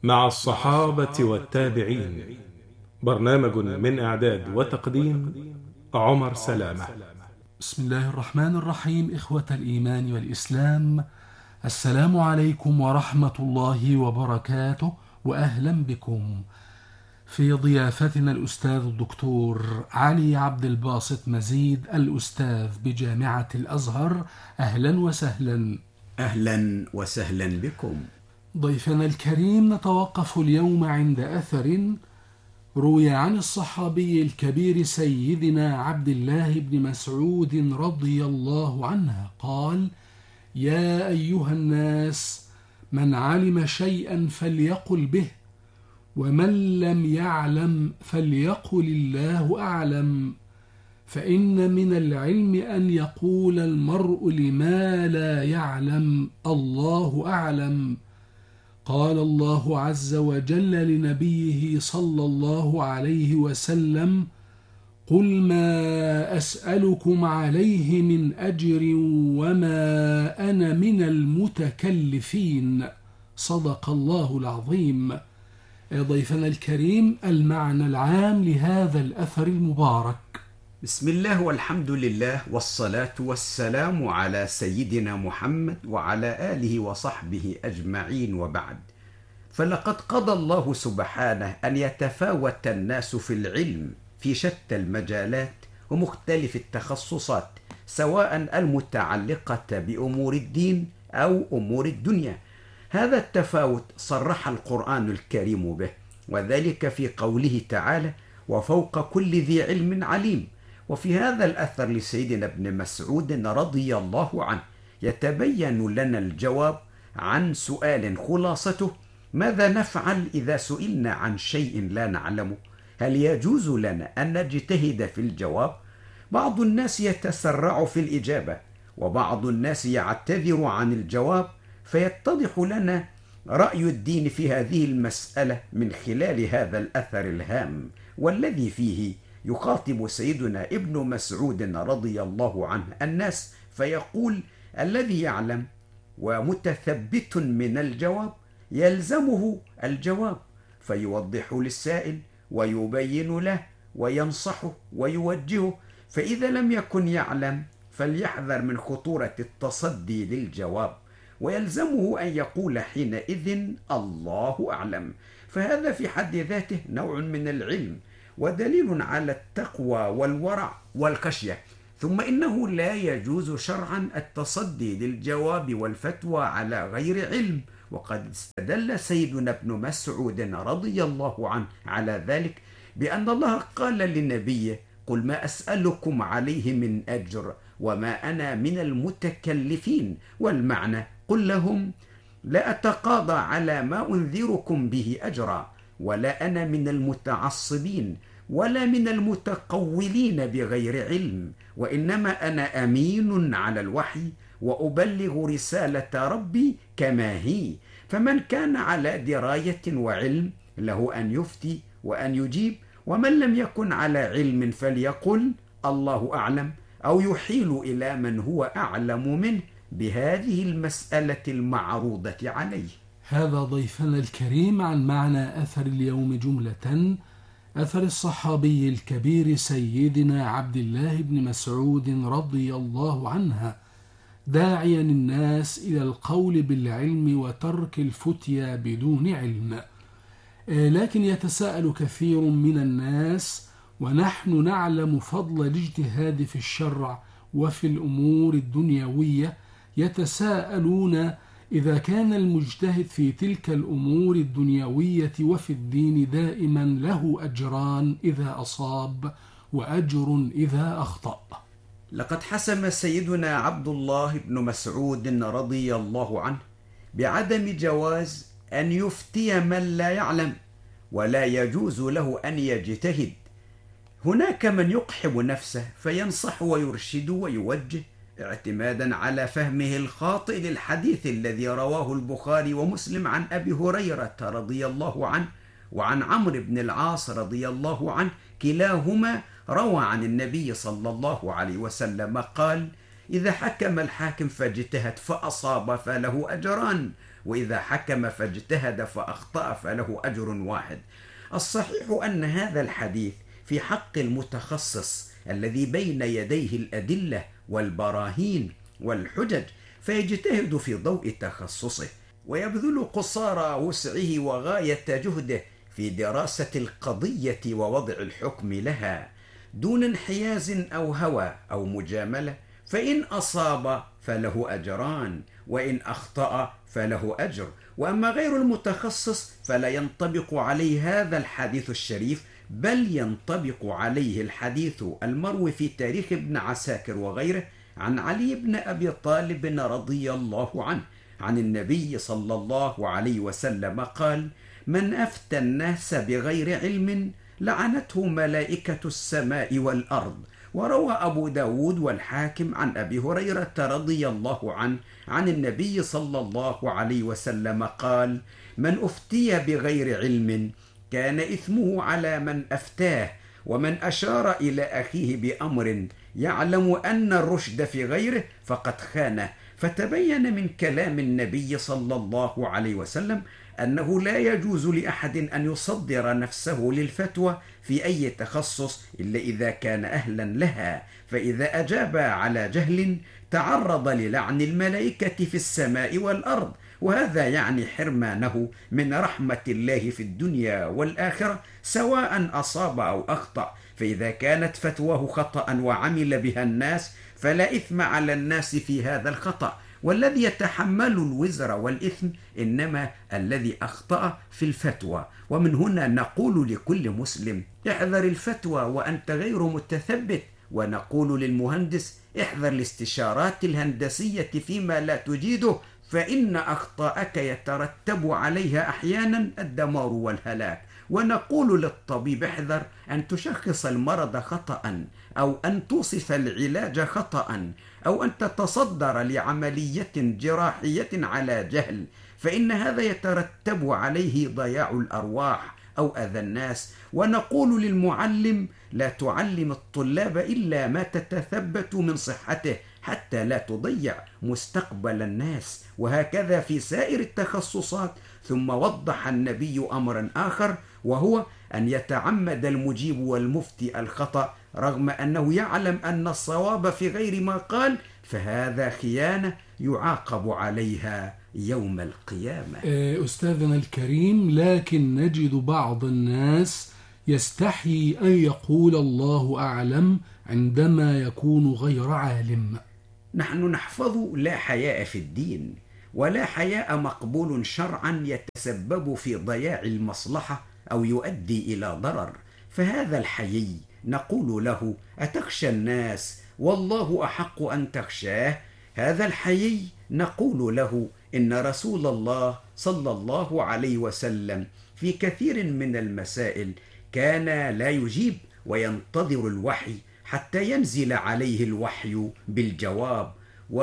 مع الصحابة والتابعين. برنامج من إعداد وتقديم عمر سلامة. بسم الله الرحمن الرحيم. إخوة الإيمان والإسلام، السلام عليكم ورحمة الله وبركاته، وأهلا بكم في ضيافتنا الأستاذ الدكتور علي عبد الباسط مزيد، الأستاذ بجامعة الأزهر. أهلا وسهلا. أهلا وسهلا بكم. ضيفنا الكريم، نتوقف اليوم عند أثر روي عن الصحابي الكبير سيدنا عبد الله بن مسعود رضي الله عنه قال: يا أيها الناس، من علم شيئا فليقل به، ومن لم يعلم فليقل الله أعلم، فإن من العلم أن يقول المرء لما لا يعلم الله أعلم. قال الله عز وجل لنبيه صلى الله عليه وسلم: قل ما أسألكم عليه من أجر وما أنا من المتكلفين. صدق الله العظيم. ضيفنا الكريم، المعنى العام لهذا الأثر المبارك. بسم الله والحمد لله والصلاة والسلام على سيدنا محمد وعلى آله وصحبه أجمعين، وبعد. فلقد قضى الله سبحانه أن يتفاوت الناس في العلم في شتى المجالات ومختلف التخصصات، سواء المتعلقة بأمور الدين أو أمور الدنيا. هذا التفاوت صرح القرآن الكريم به، وذلك في قوله تعالى: وفوق كل ذي علم عليم. وفي هذا الأثر لسيدنا ابن مسعود رضي الله عنه يتبين لنا الجواب عن سؤال خلاصته: ماذا نفعل إذا سئلنا عن شيء لا نعلمه؟ هل يجوز لنا أن نجتهد في الجواب؟ بعض الناس يتسرع في الإجابة، وبعض الناس يعتذر عن الجواب، فيتضح لنا رأي الدين في هذه المسألة من خلال هذا الأثر الهام، والذي فيه يخاطب سيدنا ابن مسعود رضي الله عنه الناس، فيقول: الذي يعلم ومتثبت من الجواب يلزمه الجواب، فيوضح للسائل ويبين له وينصحه ويوجهه. فإذا لم يكن يعلم فليحذر من خطورة التصدي للجواب، ويلزمه أن يقول حينئذ: الله أعلم. فهذا في حد ذاته نوع من العلم ودليل على التقوى والورع والخشية. ثم إنه لا يجوز شرعا التصدي للجواب والفتوى على غير علم، وقد استدل سيدنا ابن مسعود رضي الله عنه على ذلك بأن الله قال لنبيه: قل ما أسألكم عليه من أجر وما أنا من المتكلفين. والمعنى: قل لهم لا أتقاضى على ما أنذركم به أجرا، ولا أنا من المتعصبين ولا من المتقولين بغير علم، وإنما أنا أمين على الوحي وأبلغ رسالة ربي كما هي. فمن كان على دراية وعلم له أن يفتي وأن يجيب، ومن لم يكن على علم فليقل الله أعلم، أو يحيل إلى من هو أعلم منه بهذه المسألة المعروضة عليه. هذا ضيفنا الكريم عن معنى أثر اليوم جملة. أثر الصحابي الكبير سيدنا عبد الله بن مسعود رضي الله عنه، داعيا الناس إلى القول بالعلم وترك الفتيا بدون علم. لكن يتساءل كثير من الناس، ونحن نعلم فضل الاجتهاد في الشرع وفي الأمور الدنيوية، يتساءلون: إذا كان المجتهد في تلك الأمور الدنيوية وفي الدين دائما له أجران إذا أصاب وأجر إذا أخطأ. لقد حسم سيدنا عبد الله بن مسعود رضي الله عنه بعدم جواز أن يفتي من لا يعلم، ولا يجوز له أن يجتهد. هناك من يقحم نفسه فينصح ويرشد ويوجه اعتمادا على فهمه الخاطئ للحديث الذي رواه البخاري ومسلم عن أبي هريرة رضي الله عنه وعن عمرو بن العاص رضي الله عنه، كلاهما روى عن النبي صلى الله عليه وسلم قال: إذا حكم الحاكم فاجتهد فأصاب فله أجران، وإذا حكم فاجتهد فأخطأ فله أجر واحد. الصحيح أن هذا الحديث في حق المتخصص الذي بين يديه الأدلة والبراهين والحجج، فيجتهد في ضوء تخصصه ويبذل قصارى وسعه وغاية جهده في دراسة القضية ووضع الحكم لها دون انحياز أو هوى أو مجاملة، فإن أصاب فله أجران وإن أخطأ فله أجر. وأما غير المتخصص فلا ينطبق عليه هذا الحديث الشريف، بل ينطبق عليه الحديث المروي في تاريخ ابن عساكر وغيره عن علي بن أبي طالب رضي الله عنه عن النبي صلى الله عليه وسلم قال: من أفتى الناس بغير علم لعنته ملائكة السماء والأرض. وروى أبو داود والحاكم عن أبي هريرة رضي الله عنه عن النبي صلى الله عليه وسلم قال: من أفتي بغير علم كان إثمه على من أفتاه، ومن أشار إلى أخيه بأمر يعلم أن الرشد في غيره فقد خانه. فتبين من كلام النبي صلى الله عليه وسلم أنه لا يجوز لأحد أن يصدر نفسه للفتوى في أي تخصص إلا إذا كان أهلا لها، فإذا أجاب على جهل تعرض للعن الملائكة في السماء والأرض، وهذا يعني حرمانه من رحمة الله في الدنيا والآخرة سواء أصاب أو أخطأ. فإذا كانت فتواه خطأ وعمل بها الناس فلا إثم على الناس في هذا الخطأ، والذي يتحمل الوزر والإثم إنما الذي أخطأ في الفتوى. ومن هنا نقول لكل مسلم: احذر الفتوى وأنت غير متثبت، ونقول للمهندس: احذر الاستشارات الهندسية فيما لا تجيده، فإن أخطاءك يترتب عليها أحيانا الدمار والهلاك. ونقول للطبيب: احذر أن تشخص المرض خطأ، أو أن توصف العلاج خطأ، أو أن تتصدر لعملية جراحية على جهل، فإن هذا يترتب عليه ضياع الأرواح أو أذى الناس. ونقول للمعلم: لا تعلم الطلاب إلا ما تتثبت من صحته حتى لا تضيع مستقبل الناس، وهكذا في سائر التخصصات. ثم وضح النبي أمرا آخر، وهو أن يتعمد المجيب والمفتي الخطأ رغم أنه يعلم أن الصواب في غير ما قال، فهذا خيانة يعاقب عليها يوم القيامة. أستاذنا الكريم، لكن نجد بعض الناس يستحي أن يقول الله أعلم عندما يكون غير عالم. نحن نحفظ لا حياء في الدين، ولا حياء مقبول شرعا يتسبب في ضياع المصلحة أو يؤدي إلى ضرر. فهذا الحيي نقول له: أتخشى الناس والله أحق أن تخشاه؟ هذا الحيي نقول له: إن رسول الله صلى الله عليه وسلم في كثير من المسائل كان لا يجيب وينتظر الوحي حتى ينزل عليه الوحي بالجواب.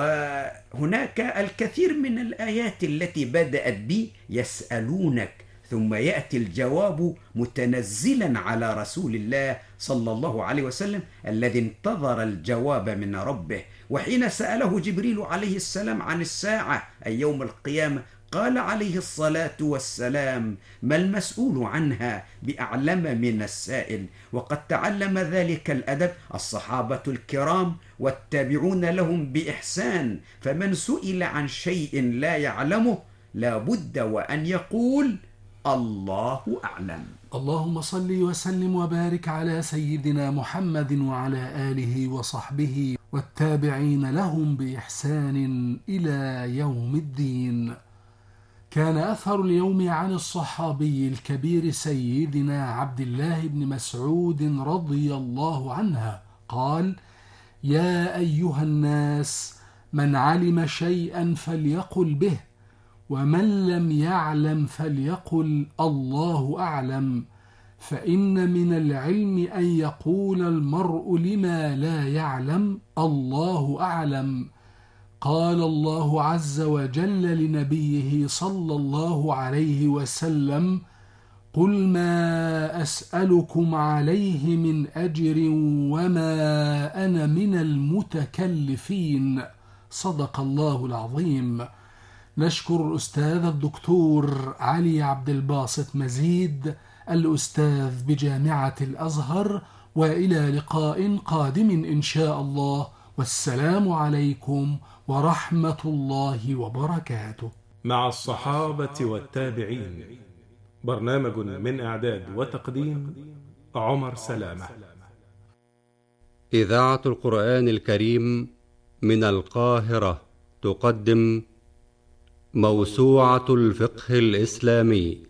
وهناك الكثير من الآيات التي بدأت يسألونك، ثم يأتي الجواب متنزلا على رسول الله صلى الله عليه وسلم الذي انتظر الجواب من ربه. وحين سأله جبريل عليه السلام عن الساعة أي يوم القيامة، قال عليه الصلاة والسلام: ما المسؤول عنها بأعلم من السائل. وقد تعلم ذلك الأدب الصحابة الكرام والتابعون لهم بإحسان، فمن سئل عن شيء لا يعلمه لا بد وأن يقول: الله أعلم. اللهم صل وسلم وبارك على سيدنا محمد وعلى آله وصحبه والتابعين لهم بإحسان إلى يوم الدين. كان أثر اليوم عن الصحابي الكبير سيدنا عبد الله بن مسعود رضي الله عنه قال: يا أيها الناس، من علم شيئا فليقل به، ومن لم يعلم فليقل الله أعلم، فإن من العلم أن يقول المرء لما لا يعلم الله أعلم. قال الله عز وجل لنبيه صلى الله عليه وسلم: قل ما أسألكم عليه من أجر وما أنا من المتكلفين. صدق الله العظيم. نشكر الأستاذ الدكتور علي عبد الباسط مزيد الأستاذ بجامعة الأزهر، وإلى لقاء قادم إن شاء الله، والسلام عليكم ورحمة الله وبركاته. مع الصحابة والتابعين، برنامج من إعداد وتقديم عمر سلامة. إذاعة القرآن الكريم من القاهرة تقدم موسوعة الفقه الإسلامي،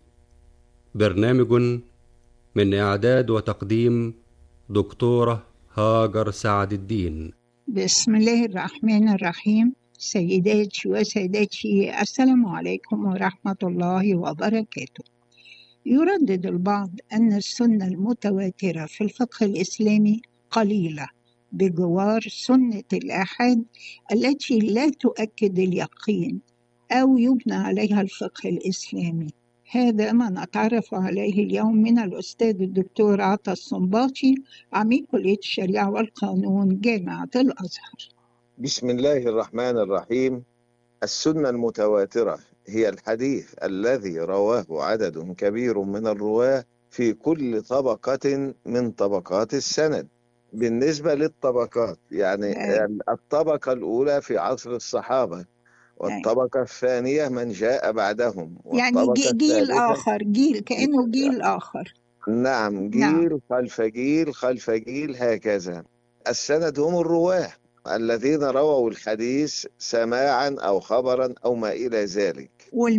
برنامج من إعداد وتقديم دكتورة هاجر سعد الدين. بسم الله الرحمن الرحيم. سيداتي وسادتي، السلام عليكم ورحمة الله وبركاته. يردد البعض أن السنة المتواترة في الفقه الإسلامي قليلة بجوار سنة الآحاد التي لا تؤكد اليقين أو يبنى عليها الفقه الإسلامي. هذا ما نتعرف عليه اليوم من الأستاذ الدكتور عطا الصنباطي، عميد كلية الشريعة والقانون جامعة الأزهر. بسم الله الرحمن الرحيم. السنة المتواترة هي الحديث الذي رواه عدد كبير من الرواة في كل طبقة من طبقات السند. بالنسبة للطبقات، يعني الطبقة الأولى في عصر الصحابة، والطبقة الثانية من جاء بعدهم، يعني جيل آخر، جيل كأنه جيل آخر. نعم، جيل خلف جيل خلف جيل، هكذا. السند هم الرواه الذين رووا الحديث سماعا أو خبرا أو ما إلى ذلك.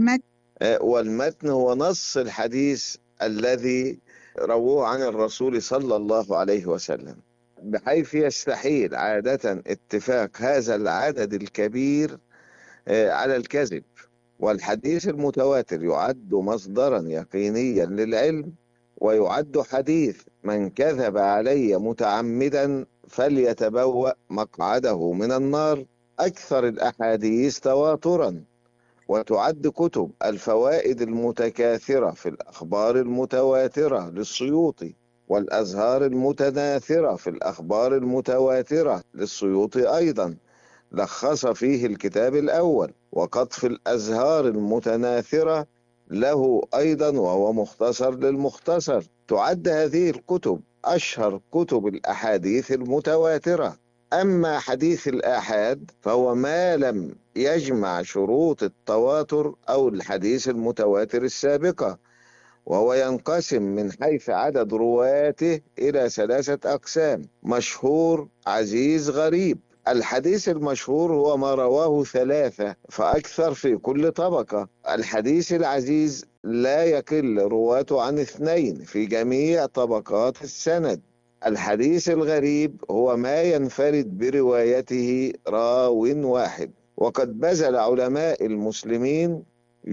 والمتن هو نص الحديث الذي رووه عن الرسول صلى الله عليه وسلم، بحيث يستحيل عادة اتفاق هذا العدد الكبير على الكذب. والحديث المتواتر يعد مصدرا يقينيا للعلم، ويعد حديث من كذب علي متعمدا فليتبوأ مقعده من النار أكثر الأحاديث تواترا. وتعد كتب الفوائد المتكاثرة في الأخبار المتواترة للسيوطي، والأزهار المتناثرة في الأخبار المتواترة للسيوطي أيضا، لخص فيه الكتاب الأول. وقطف الأزهار المتناثرة له أيضا، وهو مختصر للمختصر. تعد هذه الكتب أشهر كتب الأحاديث المتواترة. أما حديث الآحاد فهو ما لم يجمع شروط التواتر أو الحديث المتواتر السابقة، وهو ينقسم من حيث عدد رواته إلى 3 أقسام: مشهور، عزيز، غريب. الحديث المشهور هو ما رواه 3 فأكثر في كل طبقة. الحديث العزيز لا يقل رواته عن 2 في جميع طبقات السند. الحديث الغريب هو ما ينفرد بروايته راو واحد. وقد بذل علماء المسلمين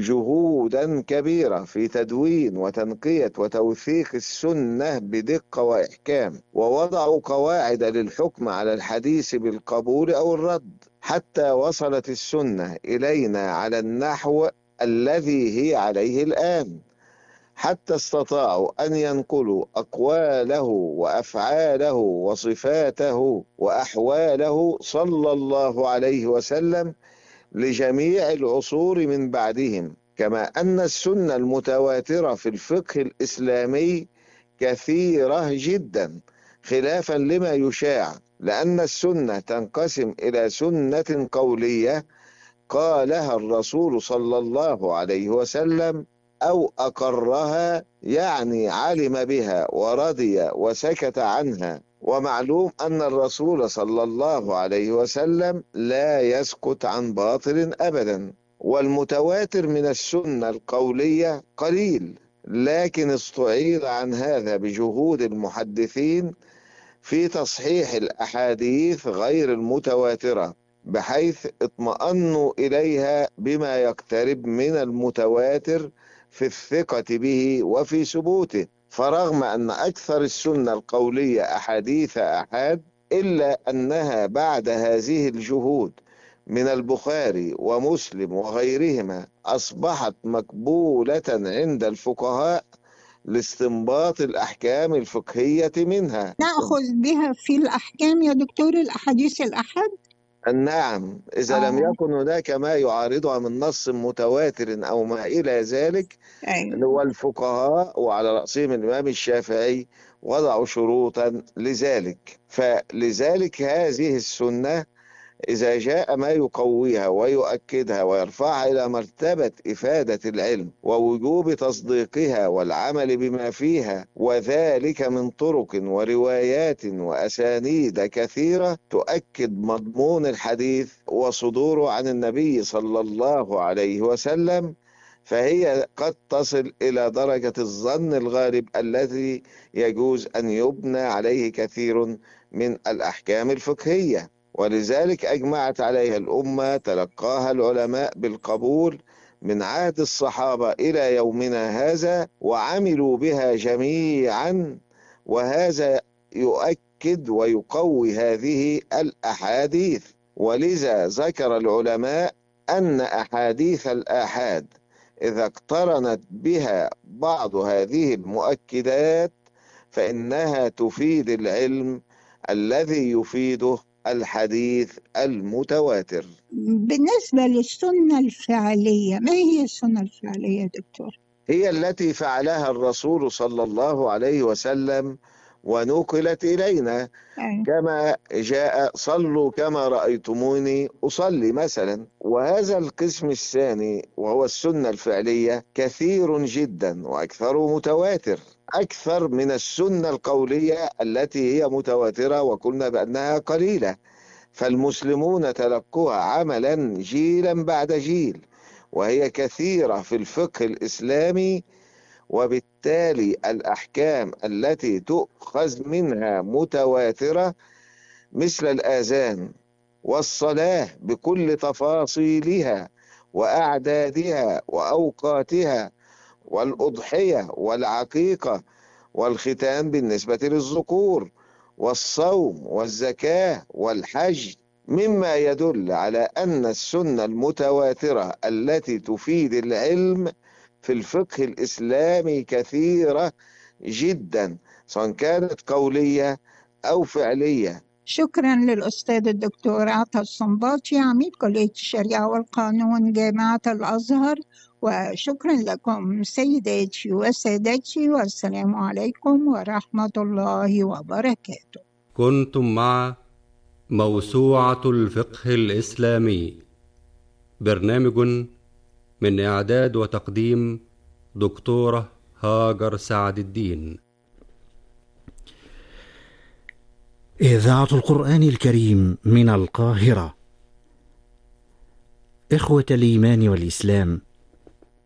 جهودا كبيرة في تدوين وتنقية وتوثيق السنة بدقة وإحكام، ووضعوا قواعد للحكم على الحديث بالقبول أو الرد، حتى وصلت السنة إلينا على النحو الذي هي عليه الآن، حتى استطاعوا أن ينقلوا أقواله وأفعاله وصفاته وأحواله صلى الله عليه وسلم لجميع العصور من بعدهم. كما أن السنة المتواترة في الفقه الإسلامي كثيرة جدا، خلافا لما يشاع، لأن السنة تنقسم إلى سنة قولية قالها الرسول صلى الله عليه وسلم أو أقرها، يعني علم بها ورضي وسكت عنها. ومعلوم أن الرسول صلى الله عليه وسلم لا يسكت عن باطل أبدا. والمتواتر من السنة القولية قليل، لكن استعيض عن هذا بجهود المحدثين في تصحيح الأحاديث غير المتواترة، بحيث اطمأنوا إليها بما يقترب من المتواتر في الثقة به وفي ثبوته. فرغم أن أكثر السنة القولية أحاديث أحاد، إلا أنها بعد هذه الجهود من البخاري ومسلم وغيرهما أصبحت مقبولة عند الفقهاء لاستنباط الأحكام الفقهية منها. نأخذ بها في الأحكام يا دكتور الأحاديث الأحاد؟ نعم، إذا لم يكن هناك ما يعارضها من نص متواتر أو ما إلى ذلك، أيوة. والفقهاء وعلى رأسهم الإمام الشافعي وضعوا شروطا لذلك. فلذلك هذه السنة إذا جاء ما يقويها ويؤكدها ويرفعها إلى مرتبة إفادة العلم ووجوب تصديقها والعمل بما فيها، وذلك من طرق وروايات وأسانيد كثيرة تؤكد مضمون الحديث وصدوره عن النبي صلى الله عليه وسلم، فهي قد تصل إلى درجة الظن الغالب الذي يجوز أن يبنى عليه كثير من الأحكام الفقهية. ولذلك أجمعت عليها الأمة، تلقاها العلماء بالقبول من عهد الصحابة إلى يومنا هذا، وعملوا بها جميعا، وهذا يؤكد ويقوي هذه الأحاديث. ولذا ذكر العلماء أن أحاديث الآحاد إذا اقترنت بها بعض هذه المؤكدات فإنها تفيد العلم الذي يفيده الحديث المتواتر. بالنسبة للسنة الفعلية، ما هي السنة الفعلية دكتور؟ هي التي فعلها الرسول صلى الله عليه وسلم ونقلت إلينا، كما جاء صلوا كما رأيتموني أصلي مثلا. وهذا القسم الثاني وهو السنة الفعلية كثير جدا وأكثر متواتر، أكثر من السنة القولية التي هي متواترة وقلنا بأنها قليلة. فالمسلمون تلقوها عملا جيلا بعد جيل، وهي كثيرة في الفقه الإسلامي، وبالتالي الأحكام التي تؤخذ منها متواترة، مثل الآذان والصلاة بكل تفاصيلها وأعدادها وأوقاتها، والأضحية والعقيقة والختان بالنسبة للذكور، والصوم والزكاة والحج، مما يدل على أن السنة المتواترة التي تفيد العلم في الفقه الإسلامي كثيرة جدا، سواء كانت قولية أو فعلية. شكرا للأستاذ الدكتور عطا الصنباطي، عميد كلية الشريعة والقانون جامعة الأزهر، وشكرا لكم سيداتي وسادتي، والسلام عليكم ورحمة الله وبركاته. كنتم مع موسوعة الفقه الإسلامي، برنامج من إعداد وتقديم دكتورة هاجر سعد الدين. إذاعة القرآن الكريم من القاهرة. إخوة الإيمان والإسلام،